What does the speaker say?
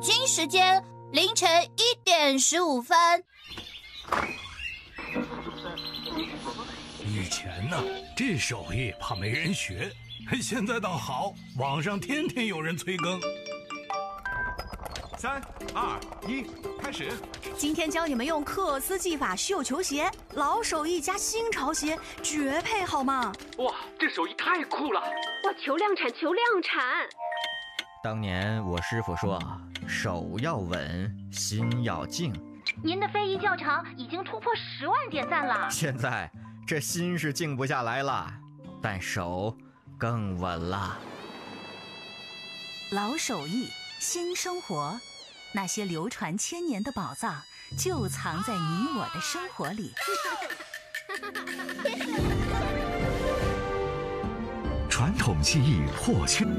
京时间凌晨1点15分。 以前呢，这手艺怕没人学，现在倒好，网上天天有人催更。 3、2、1，开始！ 今天教你们用克斯技法绣球鞋，老手艺加新潮鞋，绝配好吗？ 哇，这手艺太酷了！ 哇，求量产，求量产！ 当年我师傅说，手要稳，心要静。 您的非遗教程已经突破10万点赞了。 现在这心是静不下来了，但手更稳了。 老手艺，新生活，那些流传千年的宝藏，就藏在你我的生活里。 传统技艺或缺。